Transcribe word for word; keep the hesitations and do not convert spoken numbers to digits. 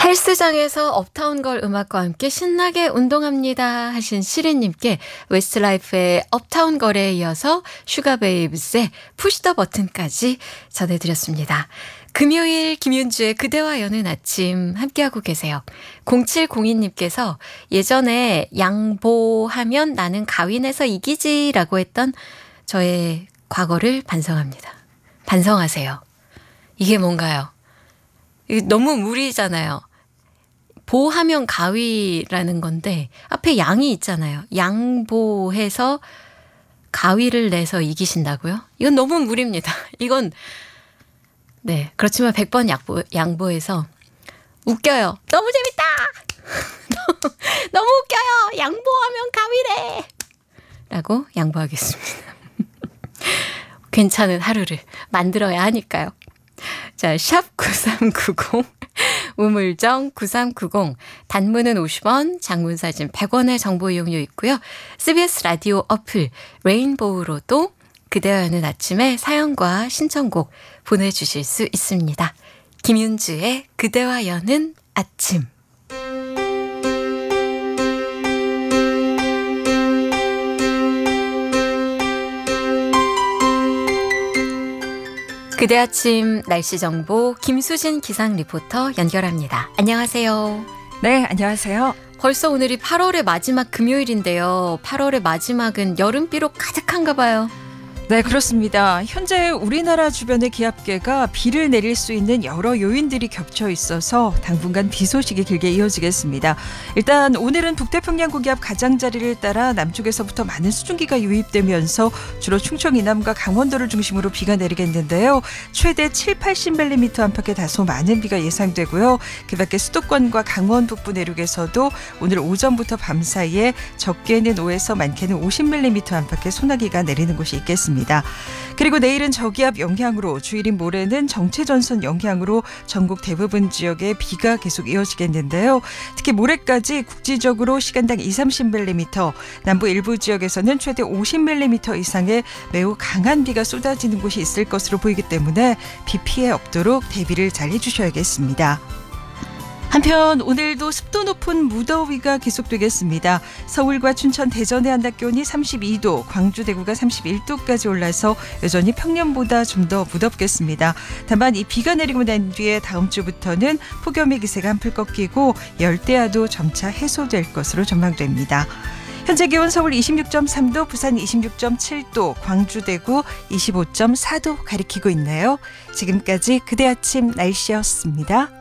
헬스장에서 업타운걸 음악과 함께 신나게 운동합니다 하신 시린님께 웨스트라이프의 업타운걸에 이어서 슈가베이브스의 푸시 더 버튼까지 전해드렸습니다. 금요일 김윤주의 그대와 여는 아침 함께하고 계세요. 공칠공이님께서 예전에 양보하면 나는 가윈에서 이기지라고 했던 저의 과거를 반성합니다. 반성하세요. 이게 뭔가요? 이게 너무 무리잖아요. 보하면 가위라는 건데 앞에 양이 있잖아요. 양보해서 가위를 내서 이기신다고요? 이건 너무 무리입니다. 이건 네 그렇지만 백 번 양보, 양보해서 웃겨요. 너무 재밌다. 너무 웃겨요. 양보하면 가위래. 라고 양보하겠습니다. 괜찮은 하루를 만들어야 하니까요. 자, 샵 구삼구공 우물정 구삼구공 단문은 오십 원, 장문사진 백 원의 정보 이용료 있고요. 씨비에스 라디오 어플 레인보우로도 그대와 여는 아침에 사연과 신청곡 보내주실 수 있습니다. 김윤주의 그대와 여는 아침. 그대 아침 날씨 정보 김수진 기상 리포터 연결합니다. 안녕하세요. 네, 안녕하세요. 벌써 오늘이 팔월의 마지막 금요일인데요. 팔월의 마지막은 여름비로 가득한가 봐요. 네, 그렇습니다. 현재 우리나라 주변의 기압계가 비를 내릴 수 있는 여러 요인들이 겹쳐 있어서 당분간 비 소식이 길게 이어지겠습니다. 일단 오늘은 북태평양 고기압 가장자리를 따라 남쪽에서부터 많은 수증기가 유입되면서 주로 충청 이남과 강원도를 중심으로 비가 내리겠는데요. 최대 칠, 팔십 밀리미터 안팎의 다소 많은 비가 예상되고요. 그 밖에 수도권과 강원 북부 내륙에서도 오늘 오전부터 밤 사이에 적게는 오에서 많게는 오십 밀리미터 안팎의 소나기가 내리는 곳이 있겠습니다. 그리고 내일은 저기압 영향으로 주일인 모레는 정체전선 영향으로 전국 대부분 지역에 비가 계속 이어지겠는데요. 특히 모레까지 국지적으로 시간당 이십, 삼십 밀리미터, 남부 일부 지역에서는 최대 오십 밀리미터 이상의 매우 강한 비가 쏟아지는 곳이 있을 것으로 보이기 때문에 비 피해 없도록 대비를 잘 해주셔야겠습니다. 한편 오늘도 습도 높은 무더위가 계속되겠습니다. 서울과 춘천, 대전의 한낮 기온이 삼십이 도, 광주, 대구가 삼십일 도까지 올라서 여전히 평년보다 좀 더 무덥겠습니다. 다만 이 비가 내리고 난 뒤에 다음 주부터는 폭염의 기세가 한풀 꺾이고 열대야도 점차 해소될 것으로 전망됩니다. 현재 기온 서울 이십육 점 삼 도, 부산 이십육 점 칠 도, 광주, 대구 이십오 점 사 도 가리키고 있네요. 지금까지 그대 아침 날씨였습니다.